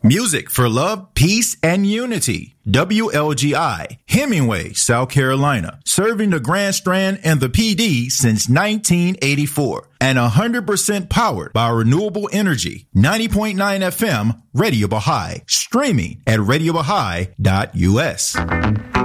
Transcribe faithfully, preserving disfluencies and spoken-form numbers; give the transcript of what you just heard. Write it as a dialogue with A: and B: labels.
A: Music for love, peace, and unity. W L G I, Hemingway, South Carolina. Serving the Grand Strand and the P D since nineteen eighty-four. And one hundred percent powered by renewable energy. ninety point nine F M, Radio Baha'i. Streaming at radio baha'i dot u s.